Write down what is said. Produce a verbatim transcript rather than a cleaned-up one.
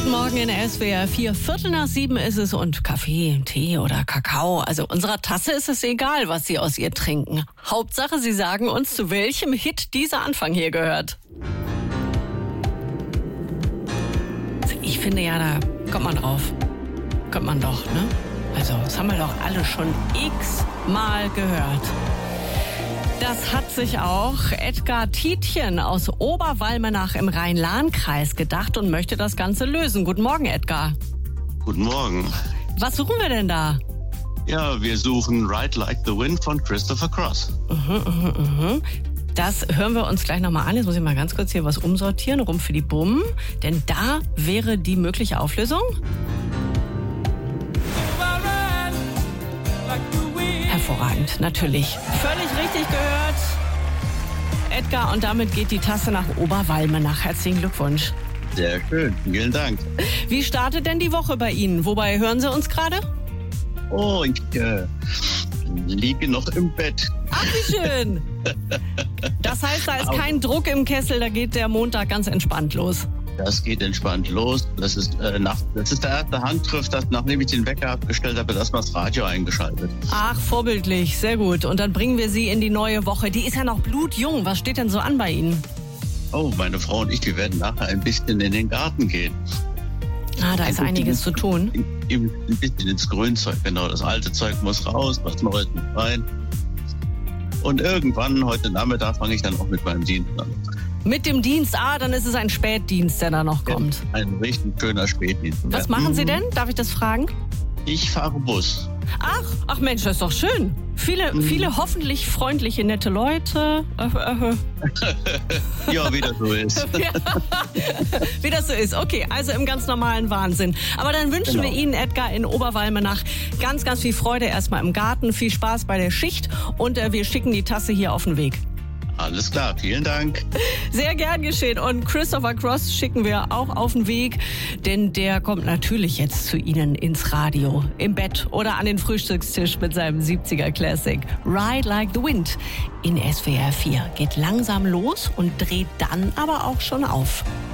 Guten Morgen in S W R vier. Viertel nach sieben ist es und Kaffee, Tee oder Kakao. Also unserer Tasse ist es egal, was Sie aus ihr trinken. Hauptsache, Sie sagen uns, zu welchem Hit dieser Anfang hier gehört. Ich finde ja, da kommt man drauf. Kommt man doch, ne? Also, das haben wir doch alle schon x-mal gehört. Das hat sich auch Edgar Tietjen aus Oberwalmenach im Rhein-Lahn-Kreis gedacht und möchte das Ganze lösen. Guten Morgen, Edgar. Guten Morgen. Was suchen wir denn da? Ja, wir suchen Ride Like the Wind von Christopher Cross. Mhm, mhm, mhm. Das hören wir uns gleich nochmal an. Jetzt muss ich mal ganz kurz hier was umsortieren, rum für die Bumm. Denn da wäre die mögliche Auflösung. Hervorragend, natürlich. Völlig richtig gehört. Edgar, und damit geht die Tasse nach Oberwalmenach. Herzlichen Glückwunsch. Sehr schön, vielen Dank. Wie startet denn die Woche bei Ihnen? Wobei hören Sie uns gerade? Oh, ich äh, liege noch im Bett. Ach, wie schön. Das heißt, da ist kein Druck im Kessel, da geht der Montag ganz entspannt los. Das geht entspannt los. Das ist, äh, nach, das ist der erste Handgriff, dass, nachdem ich den Wecker abgestellt habe, erstmal das Radio eingeschaltet. Ach, vorbildlich, sehr gut. Und dann bringen wir Sie in die neue Woche. Die ist ja noch blutjung. Was steht denn so an bei Ihnen? Oh, meine Frau und ich, wir werden nachher ein bisschen in den Garten gehen. Ah, da ist einiges zu tun. Ein bisschen ins Grünzeug, genau. Das alte Zeug muss raus, was Neues muss rein. Und irgendwann, heute Nachmittag, fange ich dann auch mit meinem Dienst an. Mit dem Dienst? Ah, dann ist es ein Spätdienst, der da noch kommt. Ja, ein richtig schöner Spätdienst. Was ja. machen Sie denn? Darf ich das fragen? Ich fahre Bus. Ach, ach Mensch, das ist doch schön. Viele, mhm. viele hoffentlich freundliche, nette Leute. Äh, äh. Ja, wie das so ist. Ja, wie das so ist. Okay, also im ganz normalen Wahnsinn. Aber dann wünschen genau. wir Ihnen, Edgar, in Oberwalmenach ganz, ganz viel Freude erstmal im Garten, viel Spaß bei der Schicht und äh, wir schicken die Tasse hier auf den Weg. Alles klar, vielen Dank. Sehr gern geschehen. Und Christopher Cross schicken wir auch auf den Weg, denn der kommt natürlich jetzt zu Ihnen ins Radio, im Bett oder an den Frühstückstisch mit seinem siebziger Classic. Ride Like the Wind in S W R vier. Geht langsam los und dreht dann aber auch schon auf.